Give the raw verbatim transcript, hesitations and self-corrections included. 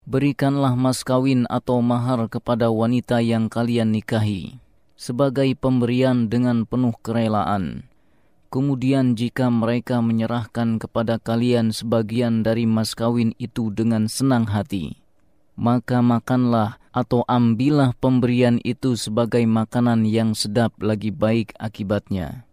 Berikanlah mas kawin atau mahar kepada wanita yang kalian nikahi sebagai pemberian dengan penuh kerelaan. Kemudian jika mereka menyerahkan kepada kalian sebagian dari mas kawin itu dengan senang hati, maka makanlah atau ambillah pemberian itu sebagai makanan yang sedap lagi baik akibatnya.